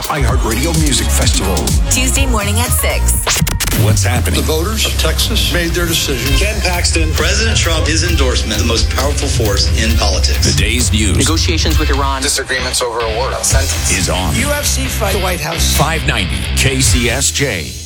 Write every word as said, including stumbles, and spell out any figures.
iHeartRadio Music Festival. Tuesday morning at six. What's happening? The voters of Texas made their decision. Ken Paxton, President Trump, his endorsement, the most powerful force in politics. The day's news. Negotiations with Iran. Disagreements over a war sentence. Is on. U F C fight the White House. five ninety K C S J.